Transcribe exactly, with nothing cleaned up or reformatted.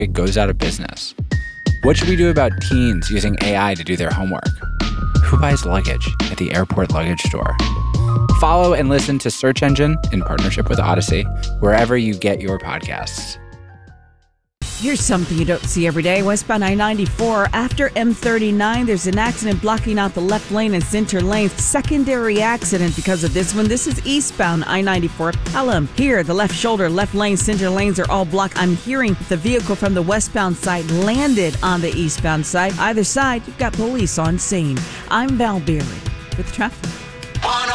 it goes out of business? What should we do about teens using A I to do their homework? Who buys luggage at the airport luggage store? Follow and listen to Search Engine in partnership with Odyssey, wherever you get your podcasts. Here's something you don't see every day. Westbound I ninety-four, after M thirty-nine, there's an accident blocking out the left lane and center lanes. Secondary accident because of this one. This is eastbound I ninety-four, Pelham. Here, the left shoulder, left lane, center lanes are all blocked. I'm hearing the vehicle from the westbound side landed on the eastbound side. Either side, you've got police on scene. I'm Val Beery with traffic.